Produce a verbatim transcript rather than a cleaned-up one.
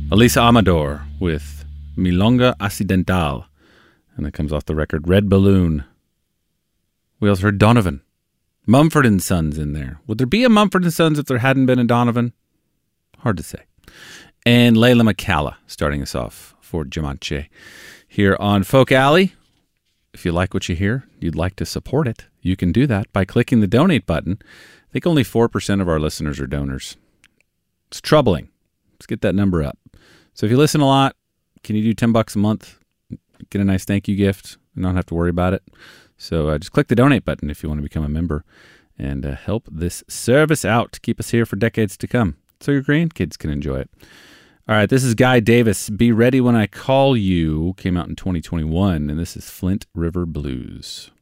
Elisa Amador with Milonga Accidental. And that comes off the record Red Balloon. We also heard Donovan. Mumford and Sons in there. Would there be a Mumford and Sons if there hadn't been a Donovan? Hard to say. And Layla McCalla starting us off for Giamance here on Folk Alley. If you like what you hear, you'd like to support it, you can do that by clicking the donate button. I think only four percent of our listeners are donors. It's troubling. Let's get that number up. So if you listen a lot, can you do ten bucks a month? Get a nice thank you gift and not have to worry about it. So uh, just click the donate button if you want to become a member and uh, help this service out to keep us here for decades to come so your grandkids can enjoy it. All right, this is Guy Davis. Be Ready When I Call You came out in twenty twenty-one, and this is Flint River Blues.